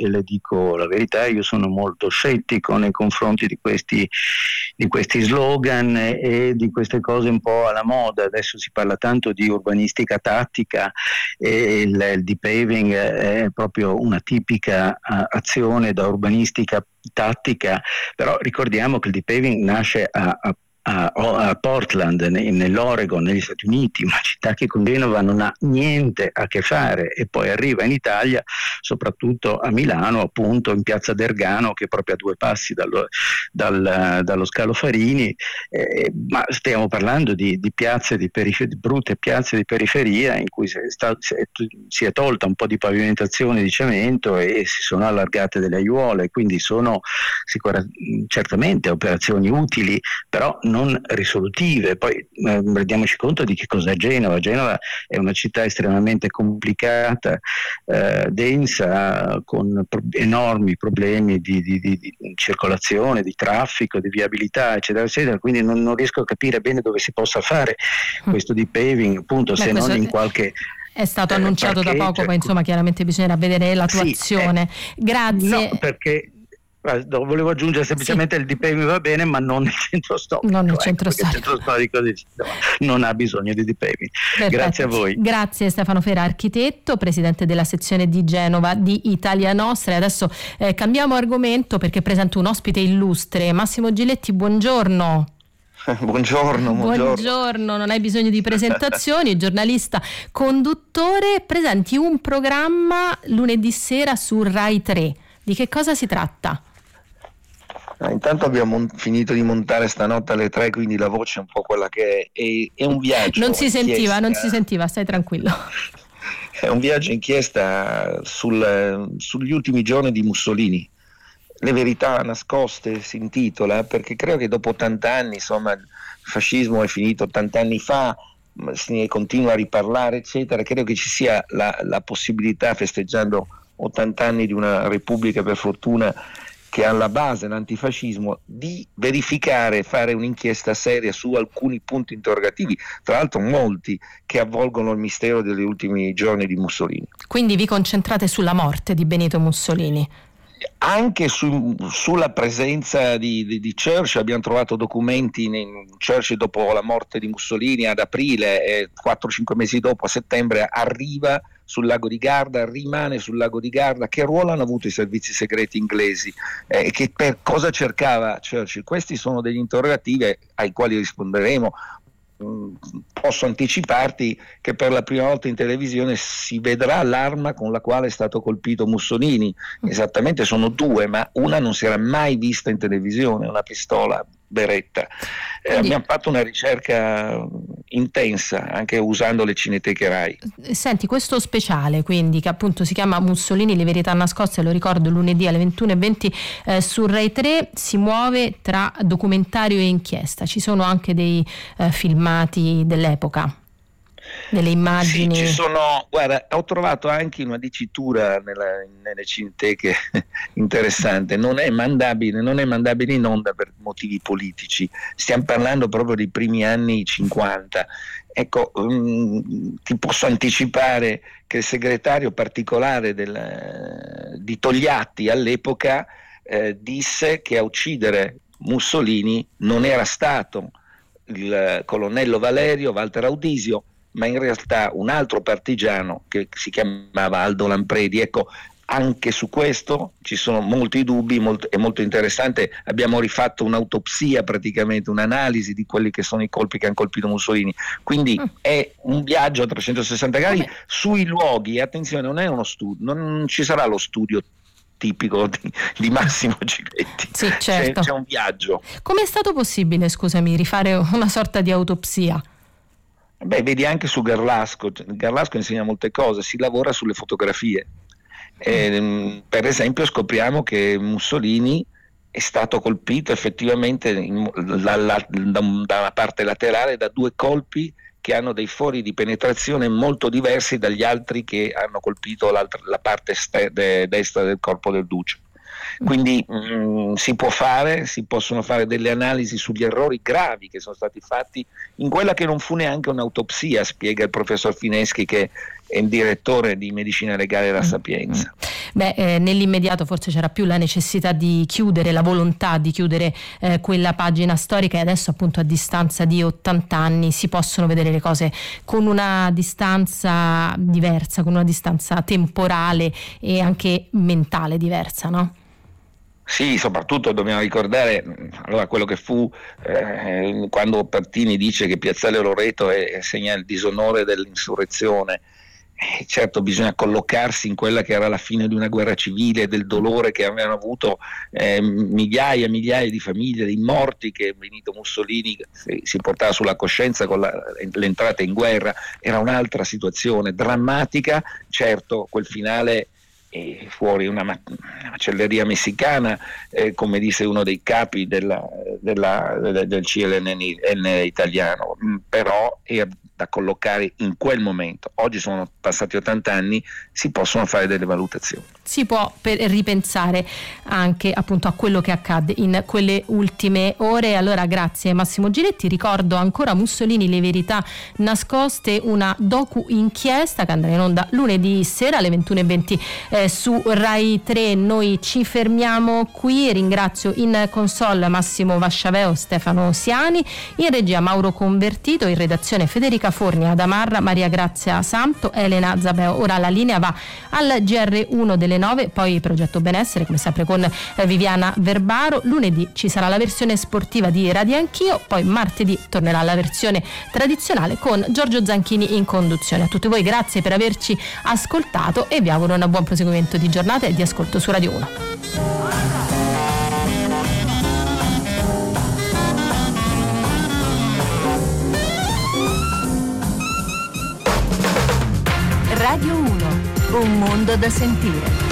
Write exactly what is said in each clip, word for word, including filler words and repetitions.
e le dico la verità, io sono molto scettico nei confronti di questi, di questi slogan e di queste cose un po' alla moda. Adesso si parla tanto di urbanistica tattica e il, il depaving è proprio una tipica uh, azione da urbanistica tattica, però ricordiamo che il depaving nasce a, a A, a Portland, nell'Oregon, negli Stati Uniti, una città che con Genova non ha niente a che fare, e poi arriva in Italia, soprattutto a Milano, appunto in piazza Dergano, che è proprio a due passi dallo, dal, dallo Scalo Farini, eh, ma stiamo parlando di, di piazze di periferia, di brutte piazze di periferia in cui si è, sta, si, è, si è tolta un po' di pavimentazione di cemento e si sono allargate delle aiuole, quindi sono sicura, certamente operazioni utili, però non risolutive. Poi eh, rendiamoci conto di che cos'è Genova. Genova è una città estremamente complicata, eh, densa, con pro- enormi problemi di, di, di, di circolazione, di traffico, di viabilità, eccetera, eccetera. Quindi non, non riesco a capire bene dove si possa fare questo di paving, appunto, Beh, se non in qualche... È stato annunciato eh, da poco, poi insomma chiaramente bisognerà vedere l'attuazione. Sì, eh, Grazie. No, perché... volevo aggiungere semplicemente sì. Il depaving va bene, ma non nel centro storico, non nel ecco, centro storico, il centro storico non ha bisogno di depaving. Grazie a voi. Grazie Stefano Fera, architetto, presidente della sezione di Genova di Italia Nostra. E adesso eh, cambiamo argomento perché presento un ospite illustre. Massimo Giletti, buongiorno. Buongiorno, buongiorno. Buongiorno, non hai bisogno di presentazioni, giornalista, conduttore, presenti un programma lunedì sera su Rai tre. Di che cosa si tratta? Ah, intanto abbiamo mon- finito di montare stanotte alle tre, quindi la voce è un po' quella che è, è, è un viaggio. Non si sentiva, non si sentiva, stai tranquillo. È un viaggio inchiesta sul, sugli ultimi giorni di Mussolini. Le verità nascoste si intitola, perché credo che dopo ottanta anni, insomma, il fascismo è finito ottanta anni fa, se ne continua a riparlare, eccetera. Credo che ci sia la, la possibilità, festeggiando ottanta anni di una repubblica, per fortuna, che ha alla base l'antifascismo, di verificare, fare un'inchiesta seria su alcuni punti interrogativi, tra l'altro molti, che avvolgono il mistero degli ultimi giorni di Mussolini. Quindi vi concentrate sulla morte di Benito Mussolini? Anche su, sulla presenza di, di, di Churchill. Abbiamo trovato documenti in Churchill dopo la morte di Mussolini ad aprile, e quattro cinque mesi dopo, a settembre, arriva sul lago di Garda, rimane sul lago di Garda. Che ruolo hanno avuto i servizi segreti inglesi? Eh, che per cosa cercava Churchill? Questi sono degli interrogativi ai quali risponderemo. Posso anticiparti che per la prima volta in televisione si vedrà l'arma con la quale è stato colpito Mussolini. Esattamente, sono due, ma una non si era mai vista in televisione, una pistola Beretta. Eh, abbiamo fatto una ricerca intensa, anche usando le cineteche Rai. Senti, questo speciale, quindi, che appunto si chiama Mussolini, le verità nascoste, lo ricordo, lunedì alle ventuno e venti eh, su Rai tre, si muove tra documentario e inchiesta. Ci sono anche dei eh, filmati dell'epoca, delle immagini. Sì, ci sono, guarda, ho trovato anche una dicitura nella, nelle cineteche interessante. Non è mandabile, non è mandabile in onda per motivi politici. Stiamo parlando proprio dei primi anni cinquanta. Ecco, um, ti posso anticipare che il segretario particolare del, di Togliatti all'epoca eh, disse che a uccidere Mussolini non era stato il colonnello Valerio, Walter Audisio, ma in realtà un altro partigiano che si chiamava Aldo Lampredi. Ecco, anche su questo ci sono molti dubbi, molto, è molto interessante. Abbiamo rifatto un'autopsia, praticamente un'analisi di quelli che sono i colpi che hanno colpito Mussolini, quindi mm. è un viaggio a trecentosessanta gradi Come? Sui luoghi. Attenzione, non è uno studio, non ci sarà lo studio tipico di, di Massimo Giletti. Sì, certo. c'è, c'è un viaggio. Come è stato possibile, scusami, rifare una sorta di autopsia? Beh, vedi anche su Garlasco, Garlasco insegna molte cose, si lavora sulle fotografie. Eh, per esempio scopriamo che Mussolini è stato colpito effettivamente in, la, la, da, da una parte laterale da due colpi che hanno dei fori di penetrazione molto diversi dagli altri che hanno colpito la parte st- de- destra del corpo del duce. Quindi mh, si può fare, si possono fare delle analisi sugli errori gravi che sono stati fatti in quella che non fu neanche un'autopsia, spiega il professor Fineschi, che è il direttore di medicina legale della Sapienza. Beh, eh, nell'immediato forse c'era più la necessità di chiudere, la volontà di chiudere eh, quella pagina storica, e adesso appunto a distanza di ottanta anni si possono vedere le cose con una distanza diversa, con una distanza temporale e anche mentale diversa, no? Sì, soprattutto dobbiamo ricordare allora quello che fu eh, quando Pertini dice che Piazzale Loreto è, segna il disonore dell'insurrezione. Eh, certo, bisogna collocarsi in quella che era la fine di una guerra civile, del dolore che avevano avuto eh, migliaia e migliaia di famiglie, dei morti che Benito Mussolini si, si portava sulla coscienza con la, l'entrata in guerra. Era un'altra situazione drammatica. Certo, quel finale e fuori una, ma- una macelleria messicana, eh, come disse uno dei capi della, della, del, del C L N italiano, però è da collocare in quel momento. Oggi sono passati ottanta anni, si possono fare delle valutazioni. Si può per ripensare anche appunto a quello che accadde in quelle ultime ore. Allora grazie Massimo Giletti. Ricordo ancora Mussolini, le verità nascoste, una docu inchiesta che andrà in onda lunedì sera alle ventuno e venti eh, su Rai tre. Noi ci fermiamo qui. Ringrazio in console Massimo Vasciaveo, Stefano Siani, in regia Mauro Convertito, in redazione Federica Forni, Adamarra, Maria Grazia Santo, Elena Zabeo. Ora la linea va al G R uno delle nove, poi Progetto Benessere come sempre con eh, Viviana Verbaro. Lunedì ci sarà la versione sportiva di Radio Anch'io, poi martedì tornerà la versione tradizionale con Giorgio Zanchini in conduzione. A tutti voi grazie per averci ascoltato e vi auguro un buon proseguimento di giornata e di ascolto su Radio uno. Radio uno, un mondo da sentire.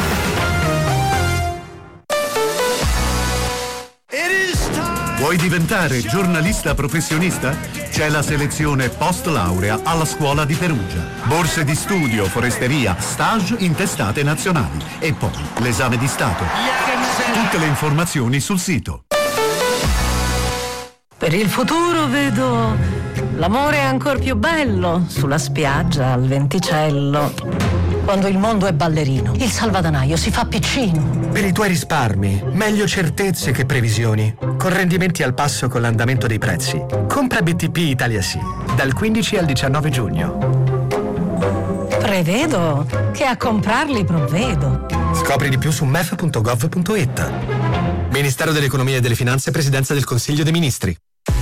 Vuoi diventare giornalista professionista? C'è la selezione post laurea alla Scuola di Perugia. Borse di studio, foresteria, stage in testate nazionali e poi l'esame di Stato. Tutte le informazioni sul sito. Per il futuro vedo l'amore ancor più bello sulla spiaggia al venticello. Quando il mondo è ballerino, il salvadanaio si fa piccino. Per i tuoi risparmi, meglio certezze che previsioni. Con rendimenti al passo con l'andamento dei prezzi. Compra B T P Italia Sì, dal quindici al diciannove giugno. Prevedo che a comprarli provvedo. Scopri di più su m e f punto gov punto i t. Ministero dell'Economia e delle Finanze, Presidenza del Consiglio dei Ministri.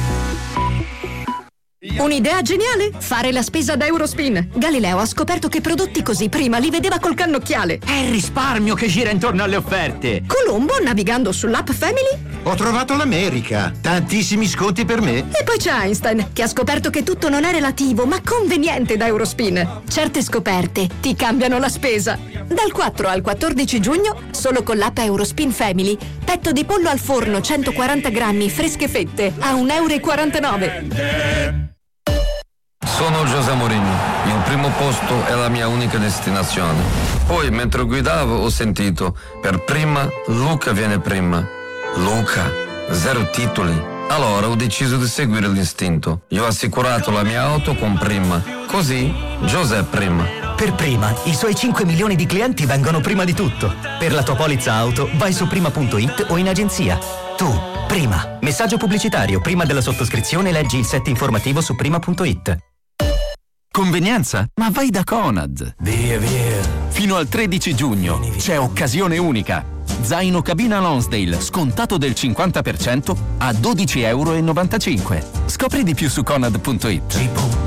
Un'idea geniale? Fare la spesa da Eurospin. Galileo ha scoperto che prodotti così prima li vedeva col cannocchiale. È il risparmio che gira intorno alle offerte. Colombo, navigando sull'app Family, ho trovato l'America. Tantissimi sconti per me. E poi c'è Einstein, che ha scoperto che tutto non è relativo, ma conveniente da Eurospin. Certe scoperte ti cambiano la spesa. Dal quattro al quattordici giugno, solo con l'app Eurospin Family, petto di pollo al forno centoquaranta grammi, fresche fette, a un euro e quarantanove. Sono José Mourinho, il primo posto è la mia unica destinazione. Poi, mentre guidavo, ho sentito, per prima, Luca viene prima. Luca, zero titoli. Allora ho deciso di seguire l'istinto. Io ho assicurato la mia auto con Prima. Così, José prima. Per Prima, i suoi cinque milioni di clienti vengono prima di tutto. Per la tua polizza auto, vai su prima punto it o in agenzia. Tu, Prima. Messaggio pubblicitario. Prima della sottoscrizione leggi il set informativo su prima punto it. Convenienza? Ma vai da Conad. Via, via. Fino al tredici giugno c'è occasione unica. Zaino cabina Lonsdale scontato del cinquanta per cento a dodici euro e novantacinque. Scopri di più su conad punto it.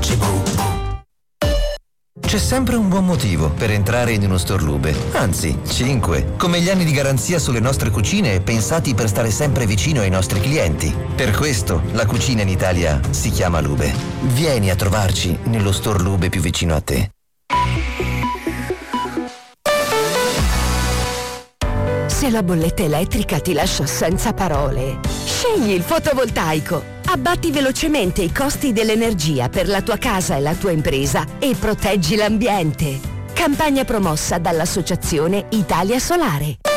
C'è sempre un buon motivo per entrare in uno store Lube, anzi cinque, come gli anni di garanzia sulle nostre cucine pensati per stare sempre vicino ai nostri clienti. Per questo la cucina in Italia si chiama Lube. Vieni a trovarci nello store Lube più vicino a te. Se la bolletta elettrica ti lascia senza parole, scegli il fotovoltaico. Abbatti velocemente i costi dell'energia per la tua casa e la tua impresa e proteggi l'ambiente. Campagna promossa dall'Associazione Italia Solare.